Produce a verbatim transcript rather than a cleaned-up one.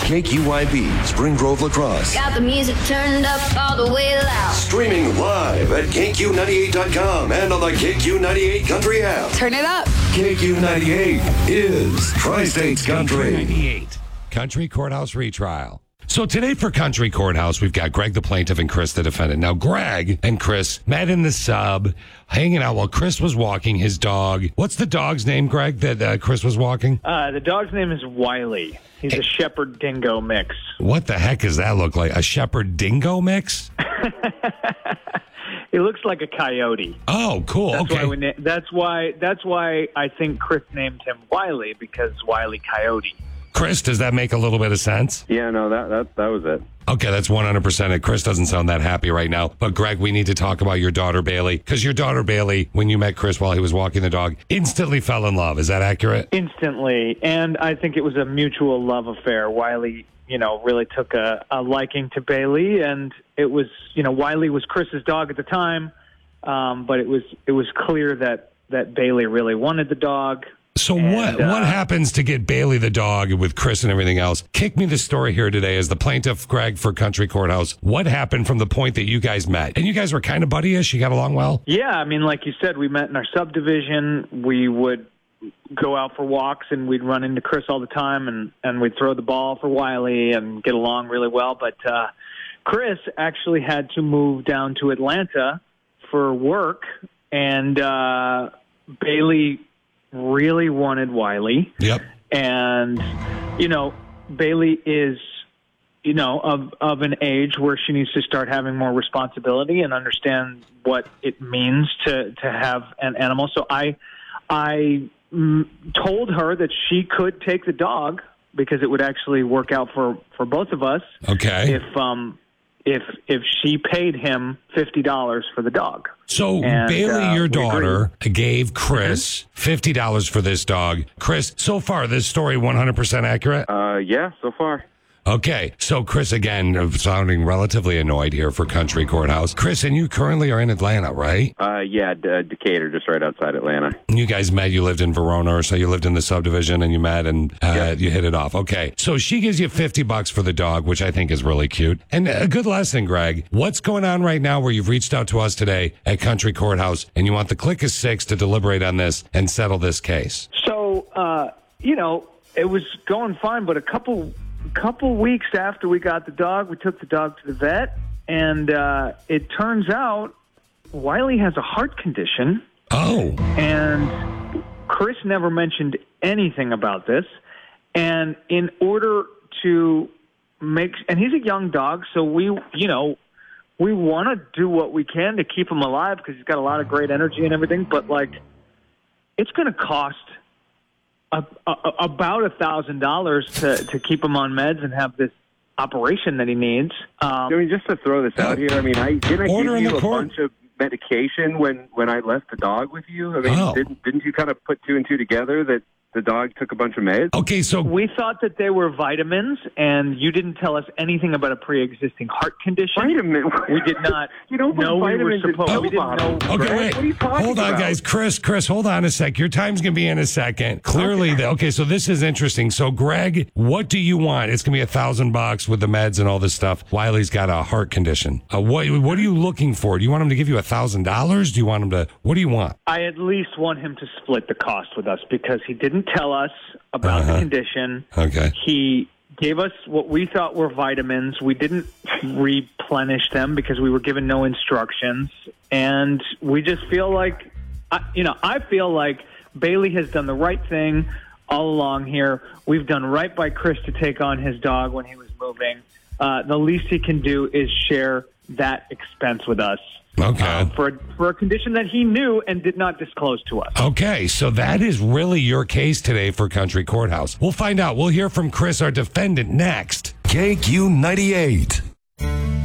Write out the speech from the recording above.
K Q Y B, Spring Grove, La Crosse. Got the music turned up all the way loud. Streaming live at K Q ninety-eight dot com and on the K Q ninety-eight Country app. Turn it up. K Q ninety-eight is Tri-States Country. ninety-eight Country Courthouse retrial. So today for Country Courthouse, we've got Greg the plaintiff and Chris the defendant. Now, Greg and Chris met in the sub, hanging out while Chris was walking his dog. What's the dog's name, Greg, that uh, Chris was walking? Uh, the dog's name is Wiley. He's Hey. a Shepherd Dingo mix. What the heck does that look like? A Shepherd Dingo mix? He looks like a coyote. Oh, cool. That's okay. why we na- that's why that's why I think Chris named him Wiley, because Wiley Coyote. Chris, does that make a little bit of sense? Yeah, no, that that that was it. Okay, that's one hundred percent it. Chris doesn't sound that happy right now. But, Greg, we need to talk about your daughter, Bailey, because your daughter, Bailey, when you met Chris while he was walking the dog, instantly fell in love. Is that accurate? Instantly, and I think it was a mutual love affair. Wiley, you know, really took a, a liking to Bailey, and it was, you know, Wiley was Chris's dog at the time, um, but it was it was clear that that Bailey really wanted the dog. So And, what uh, what happens to get Bailey the dog with Chris and everything else? Kick me the story here today as the plaintiff, Greg, for Country Courthouse. What happened from the point that you guys met? And you guys were kind of buddy-ish? You got along well? Yeah, I mean, like you said, we met in our subdivision. We would go out for walks, and we'd run into Chris all the time, and, and we'd throw the ball for Wiley and get along really well. But uh, Chris actually had to move down to Atlanta for work, and uh, Bailey really wanted Wiley. Yep. And, you know, Bailey is, you know, of, of an age where she needs to start having more responsibility and understand what it means to, to have an animal. So I, I mm, told her that she could take the dog because it would actually work out for, for both of us. Okay. If, um, if, if she paid him fifty dollars for the dog. So And, Bailey, uh, your we daughter, gave Chris fifty dollars for this dog. Chris, so far, this story one hundred percent accurate? Uh, yeah, so far. Okay. So Chris, again, uh, sounding relatively annoyed here for Country Courthouse. Chris, and you currently are in Atlanta, right? Uh, yeah, D- uh, Decatur, just right outside Atlanta. And you guys met, you lived in Verona, or so you lived in the subdivision and you met and uh, Yep. you hit it off. Okay. So she gives you fifty bucks for the dog, which I think is really cute. And a good lesson, Greg. What's going on right now where you've reached out to us today at Country Courthouse and you want the click of six to deliberate on this and settle this case? So, uh, you know, it was going fine, but a couple couple weeks after we got the dog, we took the dog to the vet, and uh, it turns out Wiley has a heart condition, Oh. and Chris never mentioned anything about this. And in order to make, and he's a young dog, so we, you know, we want to do what we can to keep him alive because he's got a lot of great energy and everything, but like, it's going to cost a, a, about a thousand dollars to to keep him on meds and have this operation that he needs. Um, I mean, just to throw this out here, I mean, I didn't I Order in give the you a court. bunch of medication when when I left the dog with you? I mean, Oh. didn't didn't you kind of put two and two together that the dog took a bunch of meds? Okay, so we thought that they were vitamins, and you didn't tell us anything about a pre-existing heart condition. Wait a minute. We did not You don't put know we were vitamins in supposed. pill We didn't know. bottles. Okay, Greg, wait. what are you talking Hold on, about? guys. Chris, Chris, hold on a sec. Your time's going to be in a second. Clearly, okay. The, okay, so this is interesting. So, Greg, what do you want? It's going to be a thousand bucks with the meds and all this stuff. Wiley's got a heart condition. Uh, what What are you looking for? Do you want him to give you a thousand dollars? Do you want him to? What do you want? I at least want him to split the cost with us because he didn't tell us about Uh-huh. the condition. Okay. He gave us what we thought were vitamins. We didn't replenish them because we were given no instructions. And we just feel like, I- you know, I feel like Bailey has done the right thing all along here. We've done right by Chris to take on his dog when he was moving. Uh, the least he can do is share that expense with us. Okay. Uh, for, for a condition that he knew and did not disclose to us. Okay, so that is really your case today for Country Courthouse. We'll find out. We'll hear from Chris, our defendant, next. K Q ninety-eight.